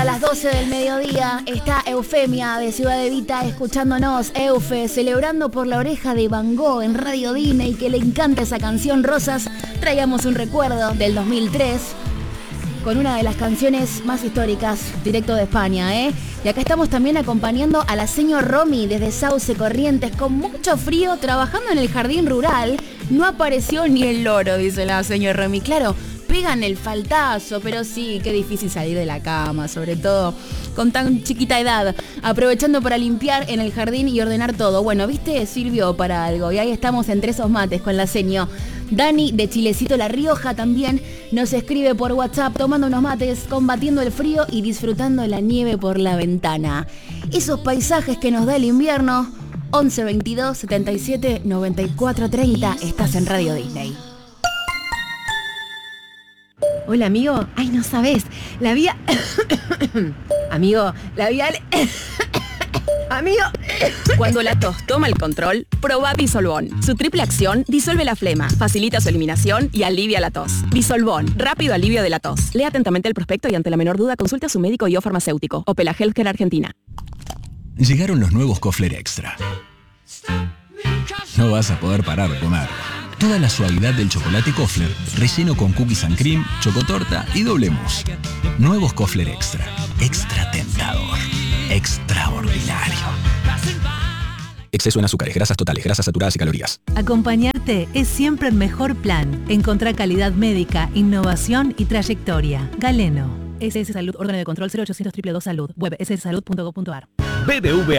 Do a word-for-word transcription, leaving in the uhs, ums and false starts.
A las doce del mediodía está Eufemia de Ciudad Evita escuchándonos. Eufe, celebrando por la oreja de Van Gogh en Radio Disney, que le encanta esa canción Rosas. Traíamos un recuerdo del dos mil tres con una de las canciones más históricas, directo de España, ¿eh? Y acá estamos también acompañando a la señor Romy desde Sauce Corrientes, con mucho frío, trabajando en el jardín rural. No apareció ni el loro, dice la señor Romy. Claro, pegan el faltazo, pero sí, qué difícil salir de la cama, sobre todo con tan chiquita edad, aprovechando para limpiar en el jardín y ordenar todo. Bueno, viste, sirvió para algo y ahí estamos entre esos mates con la seño. Dani de Chilecito La Rioja también nos escribe por WhatsApp, tomando unos mates, combatiendo el frío y disfrutando la nieve por la ventana. Esos paisajes que nos da el invierno. once veintidós setenta y siete noventa y cuatro treinta, estás en Radio Disney. Hola, amigo. Ay, no sabes. La vía... amigo, la vía... amigo... Cuando la tos toma el control, probá Disolvón. Su triple acción disuelve la flema, facilita su eliminación y alivia la tos. Disolvón, rápido alivio de la tos. Lea atentamente el prospecto y ante la menor duda consulte a su médico y o farmacéutico. Opela Healthcare Argentina. Llegaron los nuevos Kofler Extra. No vas a poder parar de comer. Toda la suavidad del chocolate Kofler, relleno con cookies and cream, chocotorta y doble mousse. Nuevos Kofler Extra. Extra tentador. Extraordinario. Exceso en azúcares, grasas totales, grasas saturadas y calorías. Acompañarte es siempre el mejor plan. Encontrá calidad médica, innovación y trayectoria. Galeno. S S Salud, órgano de control cero ochocientos dos dos dos Salud. Web ss salud punto gov punto ar. B B V A